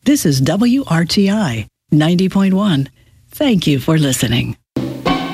This is WRTI 90.1. Thank you for listening.